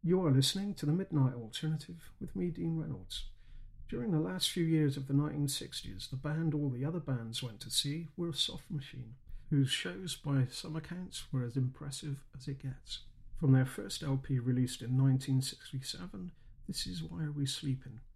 You are listening to the Midnight Alternative with me, Dean Reynolds. During the last few years of the 1960s, the band all the other bands went to see were Soft Machine, whose shows by some accounts were as impressive as it gets. From their first LP released in 1967, This Is Why Are We Sleeping,